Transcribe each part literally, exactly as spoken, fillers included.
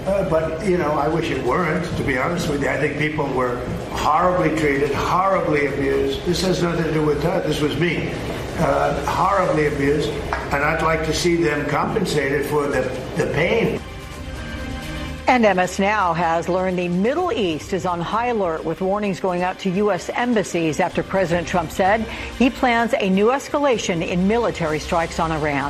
Uh, but, you know, I wish it weren't, to be honest with you. I think people were horribly treated, horribly abused. This has nothing to do with Todd. This was me. Uh, horribly abused. And I'd like to see them compensated for the, the pain. And M S Now has learned the Middle East is on high alert with warnings going out to U S embassies after President Trump said he plans a new escalation in military strikes on Iran.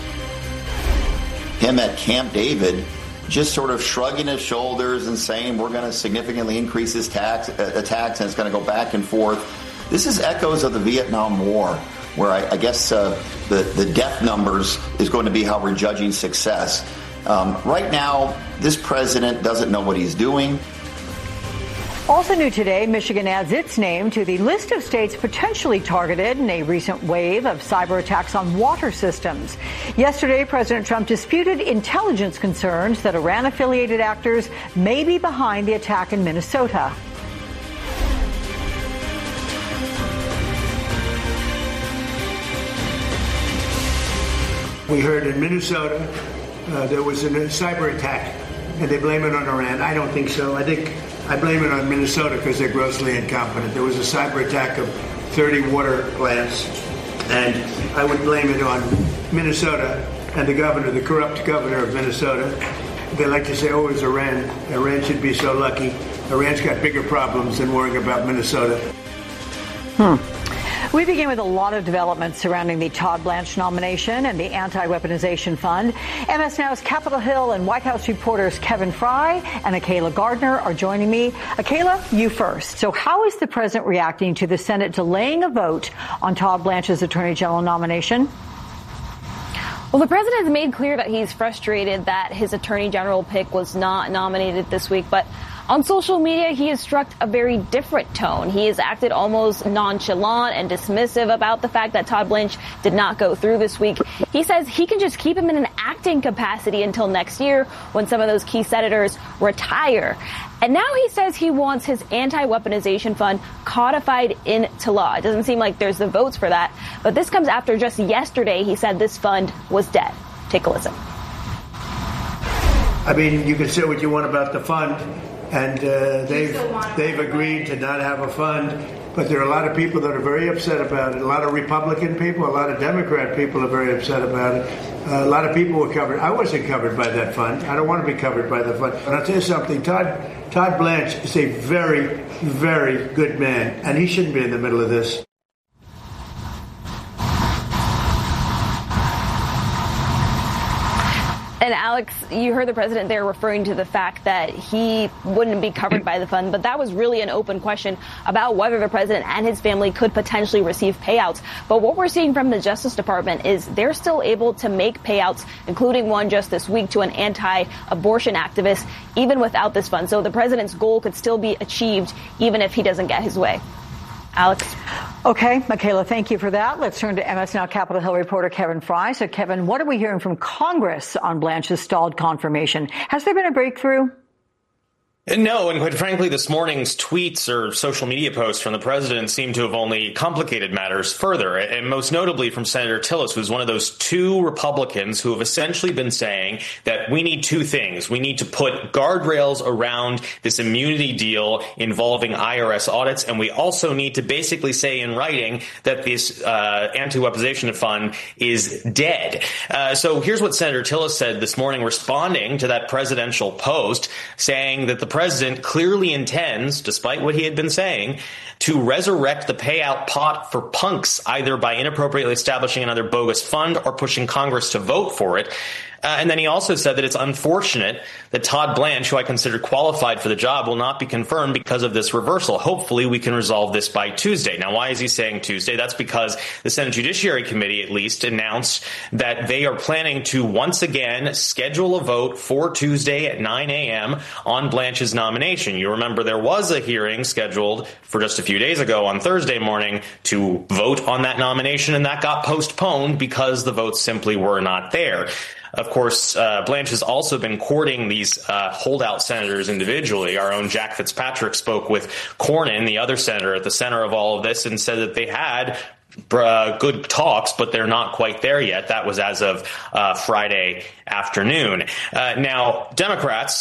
Him at Camp David just sort of shrugging his shoulders and saying we're going to significantly increase his tax, uh, attacks and it's going to go back and forth. This is echoes of the Vietnam War, where I, I guess uh, the, the death numbers is going to be how we're judging success. Um, right now, this president doesn't know what he's doing. Also new today, Michigan adds its name to the list of states potentially targeted in a recent wave of cyber attacks on water systems. Yesterday, President Trump disputed intelligence concerns that Iran-affiliated actors may be behind the attack in Minnesota. We heard in Minnesota uh, there was a cyber attack, and they blame it on Iran. I don't think so. I think I blame it on Minnesota because they're grossly incompetent. There was a cyber attack of thirty water plants, and I would blame it on Minnesota and the governor, the corrupt governor of Minnesota. They like to say, oh, it was Iran. Iran should be so lucky. Iran's got bigger problems than worrying about Minnesota. Hmm. We begin with a lot of developments surrounding the Todd Blanche nomination and the Anti-Weaponization Fund. M S Now's Capitol Hill and White House reporters Kevin Fry and Akayla Gardner are joining me. Akayla, you first. So how is the president reacting to the Senate delaying a vote on Todd Blanche's Attorney General nomination? Well, the president has made clear that he's frustrated that his Attorney General pick was not nominated this week, but on social media, he has struck a very different tone. He has acted almost nonchalant and dismissive about the fact that Todd Blanche did not go through this week. He says he can just keep him in an acting capacity until next year when some of those key senators retire. And now he says he wants his anti-weaponization fund codified into law. It doesn't seem like there's the votes for that. But this comes after just yesterday he said this fund was dead. Take a listen. I mean, you can say what you want about the fund. And uh, they've they've agreed to not have a fund, but there are a lot of people that are very upset about it. A lot of Republican people, a lot of Democrat people are very upset about it. Uh, a lot of people were covered. I wasn't covered by that fund. I don't want to be covered by the fund. And I'll tell you something. Todd Todd Blanche is a very, very good man, and he shouldn't be in the middle of this. And Alex, you heard the president there referring to the fact that he wouldn't be covered by the fund, but that was really an open question about whether the president and his family could potentially receive payouts. But what we're seeing from the Justice Department is they're still able to make payouts, including one just this week to an anti-abortion activist, even without this fund. So the president's goal could still be achieved even if he doesn't get his way. Alex. Okay, Michaela, thank you for that. Let's turn to M S Now Capitol Hill reporter Kevin Fry. So, Kevin, what are we hearing from Congress on Blanche's stalled confirmation? Has there been a breakthrough? No, and quite frankly, this morning's tweets or social media posts from the president seem to have only complicated matters further, and most notably from Senator Tillis, who's one of those two Republicans who have essentially been saying that we need two things. We need to put guardrails around this immunity deal involving I R S audits, and we also need to basically say in writing that this uh, anti-weaponization fund is dead. Uh, so here's what Senator Tillis said this morning, responding to that presidential post, saying that the president clearly intends, despite what he had been saying, to resurrect the payout pot for punks, either by inappropriately establishing another bogus fund or pushing Congress to vote for it. Uh, and then he also said that it's unfortunate that Todd Blanche, who I consider qualified for the job, will not be confirmed because of this reversal. Hopefully we can resolve this by Tuesday. Now, why is he saying Tuesday? That's because the Senate Judiciary Committee, at least, announced that they are planning to once again schedule a vote for Tuesday at nine a.m. on Blanche's nomination. You remember there was a hearing scheduled for just a few days ago on Thursday morning to vote on that nomination, and that got postponed because the votes simply were not there. Of course, uh, Blanche has also been courting these uh, holdout senators individually. Our own Jack Fitzpatrick spoke with Cornyn, the other senator at the center of all of this, and said that they had Uh, good talks, but they're not quite there yet. That was as of uh, Friday afternoon. Uh, now, Democrats